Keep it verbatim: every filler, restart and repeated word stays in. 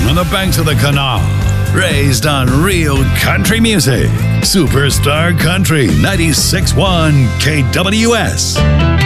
on the banks of the canal. Raised on real country music. Superstar Country ninety-six point one K W S.